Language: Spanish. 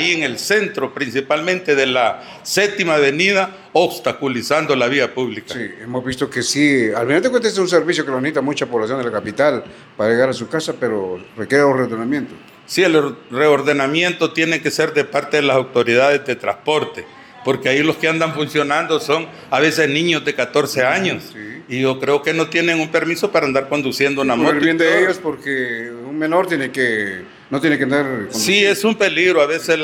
ahí en el centro, principalmente de la Séptima Avenida, obstaculizando la vía pública. Sí, hemos visto que sí, al final de cuentas es un servicio que lo necesita mucha población de la capital para llegar a su casa, pero requiere ordenamiento. Sí, el reordenamiento tiene que ser de parte de las autoridades de transporte, porque ahí los que andan funcionando son a veces niños de 14 años. Sí. Y yo creo que no tienen un permiso para andar conduciendo una Por moto. el bien y de todo. ellos, porque un menor no tiene que andar conduciendo. Sí, es un peligro. A veces